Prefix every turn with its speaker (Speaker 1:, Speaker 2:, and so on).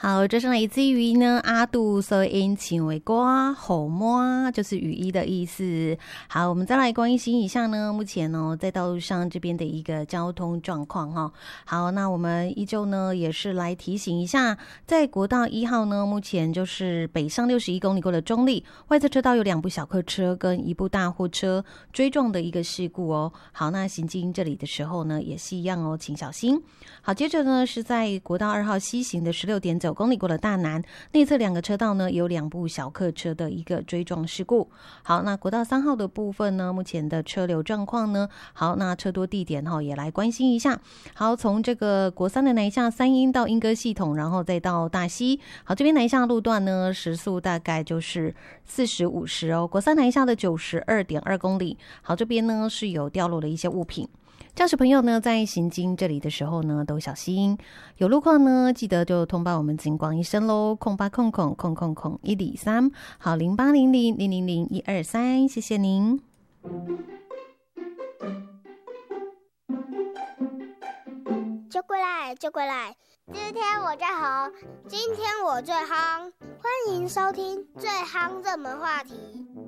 Speaker 1: 好，这是来自于呢阿杜所引请为瓜吼摸，就是雨衣的意思。好，我们再来关心一下呢，目前呢在道路上这边的一个交通状况哈。好，那我们依旧呢也是来提醒一下，在国道1号呢，目前就是北上61公里过了中立，外侧车道有2部小客车跟1部大货车追撞的一个事故哦。好，那行经这里的时候呢，也是一样哦，请小心。好，接着呢是在国道2号西行的16.9公里过了大南，内侧2个车道呢有2部小客车的一个追撞事故。好，那国道3号的部分呢，目前的车流状况呢，好，那车多地点也来关心一下。好，从这个国3的南下3鶯到莺歌系统，然后再到大溪。好，这边南下路段呢，时速大概就是40-50哦。国3南下的92.2公里。好，这边呢是有掉落了一些物品。驾驶朋友呢，在行经这里的时候呢，都小心。有路况呢，记得就通报我们警广一声喽，0800000123，好，0800000123，谢谢您。
Speaker 2: 就过来，就过来！今天我最红，今天我最夯，欢迎收听最夯热门话题。